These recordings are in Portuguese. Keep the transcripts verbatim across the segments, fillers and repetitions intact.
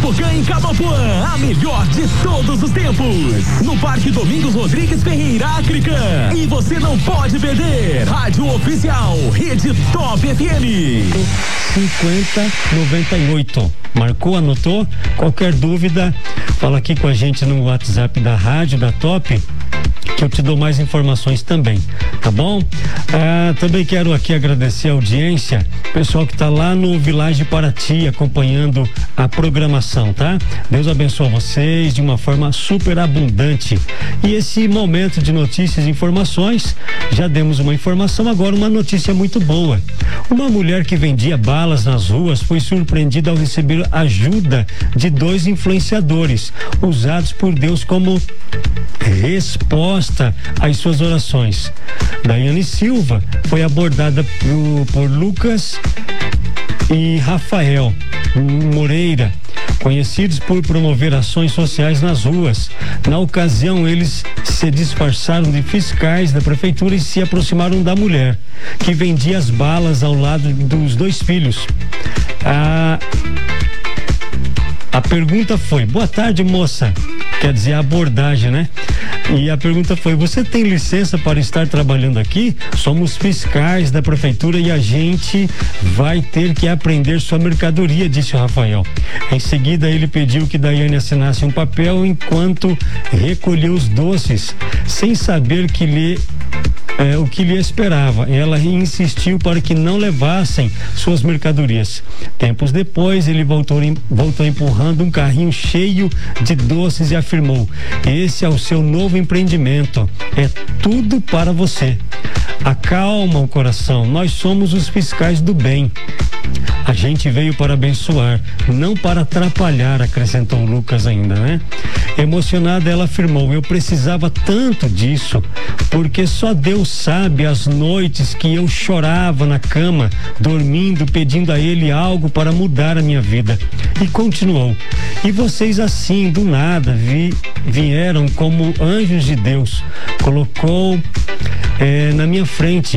Expocan em Camapuã, a melhor de todos os tempos. No Parque Domingos Rodrigues Ferreira, Ácrica. E você não pode perder. Rádio Oficial, Rede Top F M. cinquenta noventa e oito. Marcou, anotou? Qualquer dúvida, fala aqui com a gente no WhatsApp da rádio, da Top, que eu te dou mais informações também, tá bom? Ah, também quero aqui agradecer a audiência, pessoal que tá lá no Village Paraty acompanhando a programação, tá? Deus abençoe vocês de uma forma super abundante. E esse momento de notícias e informações, já demos uma informação, agora uma notícia muito boa. Uma mulher que vendia balas nas ruas foi surpreendida ao receber ajuda de dois influenciadores, usados por Deus como resposta às suas orações. Daiane Silva foi abordada por, por Lucas e Rafael Moreira, conhecidos por promover ações sociais nas ruas. Na ocasião, eles se disfarçaram de fiscais da prefeitura e se aproximaram da mulher, que vendia as balas ao lado dos dois filhos. A, a pergunta foi: boa tarde, moça. Quer dizer, a abordagem, né? E a pergunta foi: você tem licença para estar trabalhando aqui? Somos fiscais da prefeitura e a gente vai ter que apreender sua mercadoria, disse o Rafael. Em seguida, ele pediu que Daiane assinasse um papel enquanto recolheu os doces, sem saber que lhe É, o que lhe esperava. Ela insistiu para que não levassem suas mercadorias. Tempos depois, ele voltou, voltou empurrando um carrinho cheio de doces e afirmou: esse é o seu novo empreendimento, é tudo para você. Acalma o coração, nós somos os fiscais do bem. A gente veio para abençoar, não para atrapalhar, acrescentou o Lucas ainda, né? Emocionada, ela afirmou: eu precisava tanto disso, porque só Deus sabe as noites que eu chorava na cama, dormindo, pedindo a Ele algo para mudar a minha vida. E continuou: e vocês assim, do nada, vi, vieram como anjos de Deus, colocou é, na minha frente.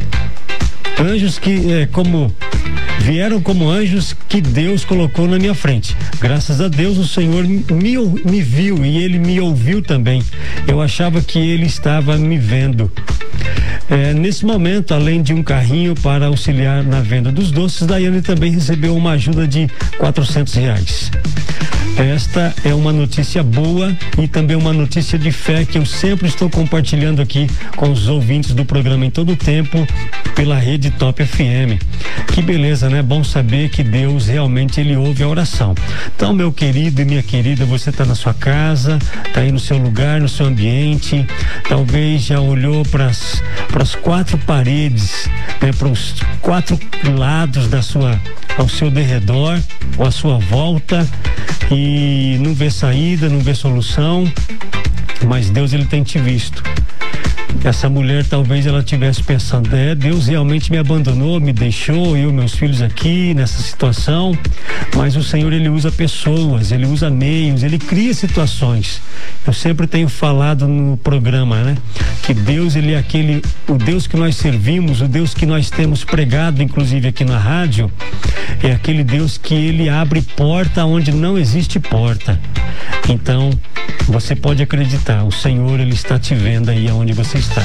Anjos que, é, como vieram como anjos que Deus colocou na minha frente. Graças a Deus o Senhor me, me viu e Ele me ouviu também. Eu achava que Ele estava me vendo. É, nesse momento, além de um carrinho para auxiliar na venda dos doces, Daiane também recebeu uma ajuda de quatrocentos reais. Esta é uma notícia boa e também uma notícia de fé que eu sempre estou compartilhando aqui com os ouvintes do programa em todo o tempo pela Rede Top F M. Que beleza, né? Bom saber que Deus realmente Ele ouve a oração. Então, meu querido e minha querida, você está na sua casa, está aí no seu lugar, no seu ambiente, talvez já olhou para as quatro paredes, né, para os quatro lados da sua, ao seu derredor ou à sua volta, e não vê saída, não vê solução, mas Deus, Ele tem te visto. Essa mulher talvez ela estivesse pensando: é, Deus realmente me abandonou, me deixou, eu e meus filhos aqui nessa situação. Mas o Senhor, Ele usa pessoas, Ele usa meios, Ele cria situações. Eu sempre tenho falado no programa, né? Que Deus, Ele é aquele, o Deus que nós servimos, o Deus que nós temos pregado, inclusive aqui na rádio, é aquele Deus que Ele abre porta onde não existe porta. Então, você pode acreditar, o Senhor, Ele está te vendo aí aonde você está.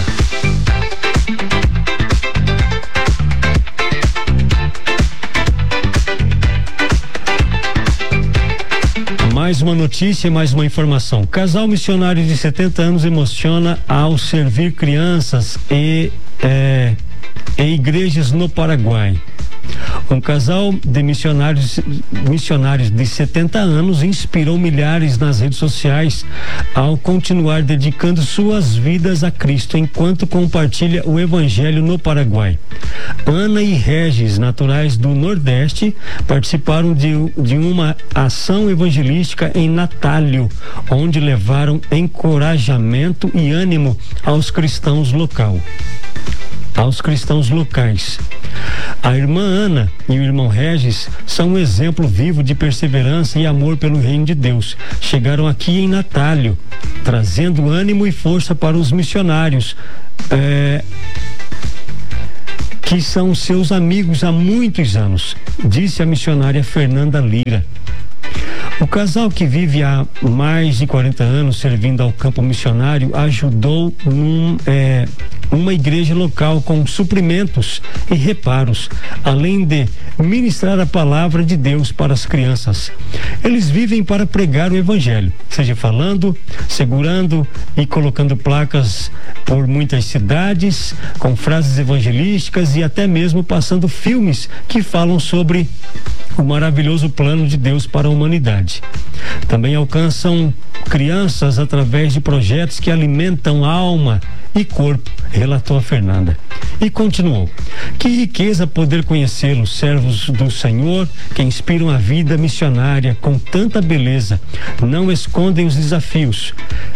Mais uma notícia, mais uma informação. Casal missionário de setenta anos emociona ao servir crianças e é, em igrejas no Paraguai. Um casal de missionários, missionários de setenta anos inspirou milhares nas redes sociais ao continuar dedicando suas vidas a Cristo enquanto compartilha o Evangelho no Paraguai. Ana e Regis, naturais do Nordeste, participaram de, de uma ação evangelística em Natalio, onde levaram encorajamento e ânimo aos cristãos local. aos cristãos locais. A irmã Ana e o irmão Regis são um exemplo vivo de perseverança e amor pelo reino de Deus. Chegaram aqui em Natalio, trazendo ânimo e força para os missionários, é, que são seus amigos há muitos anos, disse a missionária Fernanda Lira. O casal, que vive há mais de quarenta anos servindo ao campo missionário, ajudou num, é, uma igreja local com suprimentos e reparos, além de ministrar a palavra de Deus para as crianças. Eles vivem para pregar o evangelho, seja falando, segurando e colocando placas por muitas cidades, com frases evangelísticas e até mesmo passando filmes que falam sobre o maravilhoso plano de Deus para a humanidade. Também alcançam crianças através de projetos que alimentam a alma e corpo, relatou a Fernanda. E continuou: que riqueza poder conhecê-los, servos do Senhor, que inspiram a vida missionária com tanta beleza, não escondem os desafios,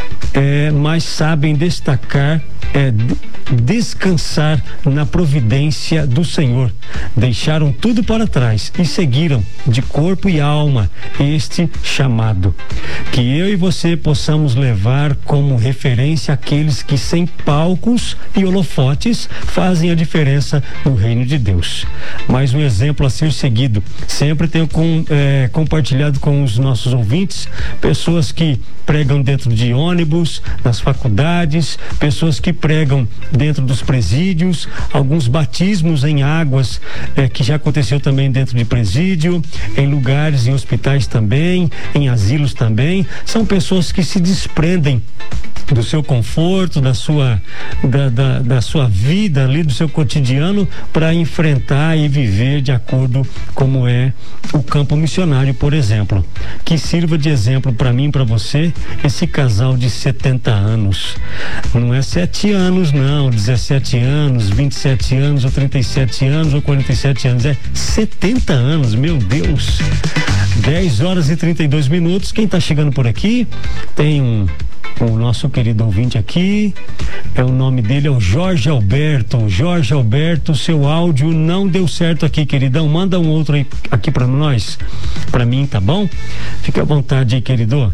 é, mas sabem destacar, é, descansar na providência do Senhor. Deixaram tudo para trás e seguiram de corpo e alma este chamado. Que eu e você possamos levar como referência aqueles que sem palcos e holofotes fazem a diferença no reino de Deus. Mais um exemplo a ser seguido. Sempre tenho com, é, compartilhado com os nossos ouvintes pessoas que pregam dentro de ônibus, nas faculdades, pessoas que pregam dentro dos presídios, alguns batismos em águas eh, que já aconteceu também dentro de presídio, em lugares, em hospitais também, em asilos também. São pessoas que se desprendem do seu conforto, da sua, da, da, da sua vida ali, do seu cotidiano, para enfrentar e viver de acordo como é o campo missionário, por exemplo. Que sirva de exemplo para mim, para você, esse casal de setenta anos. Não é sete anos, não, dezessete anos, vinte e sete anos, ou trinta e sete anos, ou quarenta e sete anos, é setenta anos, meu Deus. dez horas e trinta e dois minutos. Quem está chegando por aqui tem um o nosso querido ouvinte aqui, é o nome dele é o Jorge Alberto. Jorge Alberto, seu áudio não deu certo aqui, queridão, manda um outro aí, aqui para nós, para mim, tá bom? Fica à vontade aí, querido.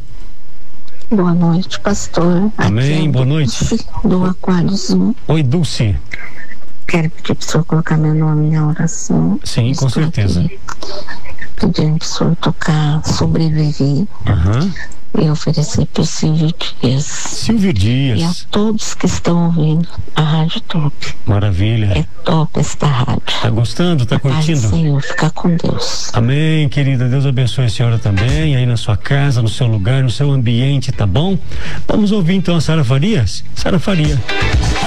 Boa noite, pastor. Amém, é boa noite. Dulce, do Aquário Zoom. Oi, Dulce. Quero pedir para o senhor colocar meu nome na oração. Sim, Estou com certeza. Pedindo para o senhor tocar Sobreviver. Aham. Uhum. E oferecer para o Silvio Dias. Silvio Dias. E a todos que estão ouvindo a Rádio Top. Maravilha. É top esta rádio. Tá gostando? Tá curtindo? Paz, Senhor, fica com Deus. Amém, querida. Deus abençoe a senhora também, aí na sua casa, no seu lugar, no seu ambiente, tá bom? Vamos ouvir então a Sara Farias? Sara Faria.